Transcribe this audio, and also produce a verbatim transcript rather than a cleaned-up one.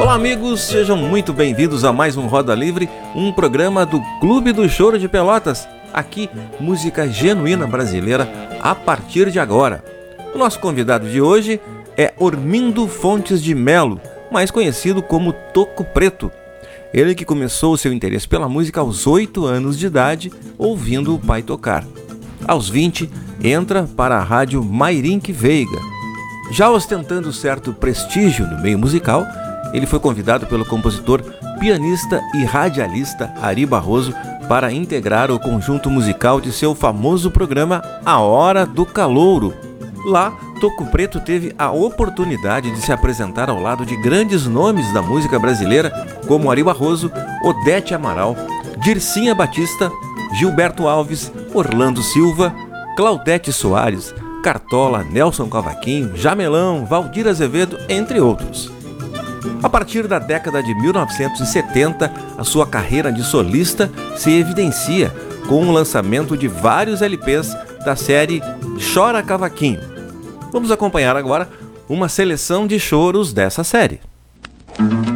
Olá amigos, sejam muito bem-vindos a mais um Roda Livre, um programa do Clube do Choro de Pelotas. Aqui, música genuína brasileira a partir de agora. O nosso convidado de hoje é Ormindo Fontes de Melo, mais conhecido como Toco Preto. Ele que começou seu interesse pela música aos oito anos de idade, ouvindo o pai tocar. Aos vinte, entra para a rádio Mairink Veiga. Já ostentando certo prestígio no meio musical, ele foi convidado pelo compositor, pianista e radialista Ari Barroso para integrar o conjunto musical de seu famoso programa A Hora do Calouro. Lá, Toco Preto teve a oportunidade de se apresentar ao lado de grandes nomes da música brasileira, como Ari Barroso, Odete Amaral, Dircinha Batista, Gilberto Alves, Orlando Silva, Claudete Soares, Cartola, Nelson Cavaquinho, Jamelão, Valdir Azevedo, entre outros. A partir da década de mil novecentos e setenta, a sua carreira de solista se evidencia com o lançamento de vários L Ps da série Chora Cavaquinho. Vamos acompanhar agora uma seleção de choros dessa série.